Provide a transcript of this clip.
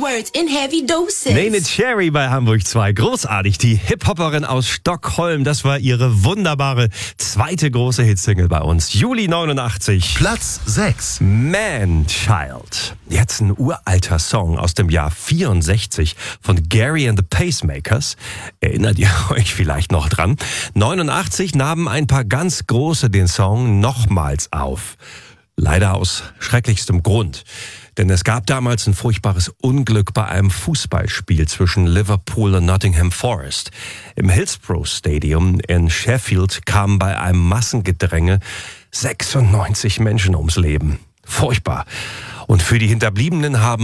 words in heavy doses. Neneh Cherry bei Hamburg 2. Großartig. Die Hip-Hopperin aus Stockholm. Das war ihre wunderbare zweite große Hitsingle bei uns. Juli 89. Platz 6. Man-Child. Jetzt ein uralter Song aus dem Jahr 64 von Gary and the Pacemakers. Erinnert ihr euch vielleicht noch dran? 89 nahmen ein paar ganz große den Song nochmals auf. Leider aus schrecklichstem Grund. Denn es gab damals ein furchtbares Unglück bei einem Fußballspiel zwischen Liverpool und Nottingham Forest. Im Hillsborough Stadium in Sheffield kamen bei einem Massengedränge 96 Menschen ums Leben. Furchtbar. Und für die Hinterbliebenen haben